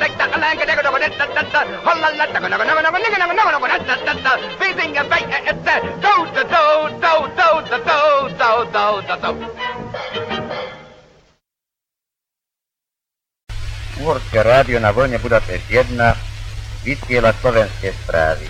Uhorské rádio na vlne Budapešť 1 vysiela slovenské správy.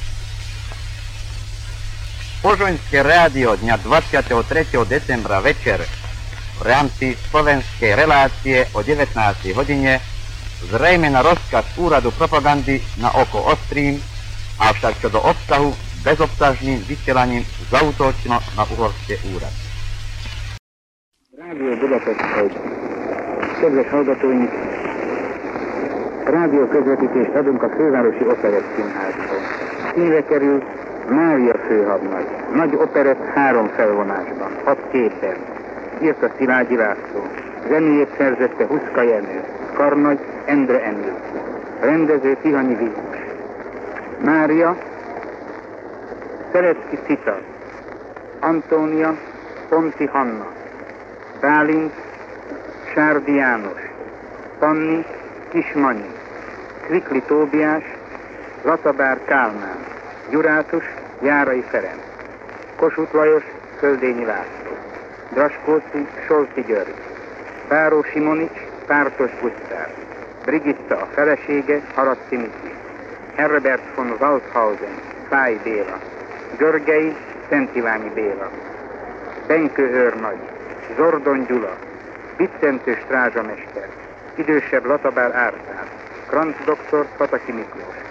Požoňské rádio dňa 23. decembra večer v rámci slovenskej relácie o 19. hodine zrejme na rozkaz úradu propagandy na oko ostrým, avšak čo do obsahu bezobsažným vysielaním zaútočilo na uhorské úrad. Rádió Budapest 1. Kedves hallgatóink, rádió közvetítést adunk a fővárosi operett színházból. Színre került Mária főhadnagy, nagy operett 3 felvonásban, 6 képen, írta Szilágyi László, zenéjét szerzette Huszka Jenő, karnagy Endre Emil, rendező Tihanyi Vilmos. Mária, Szerecki Cita, Antónia, Ponti Hanna, Bálint, Sárdi János, Panni, Kismanyi, Kvikli Tóbiás, Latabár Kálmán, Gyurátus, Járai Ferenc, Kossuth Lajos, Földényi László, Draskóci, Solti György, Báró Simonics, Pártos Gusztáv, Brigitta a felesége, Haraszti Miki, Herbert von Waldhausen, Fáj Béla, Görgei, Szent Iványi Béla, Benkő őrnagy, Zordon Gyula, Biccentő strázsamester, idősebb Latabár Árpád, Kranz doktor Pataki Miklós,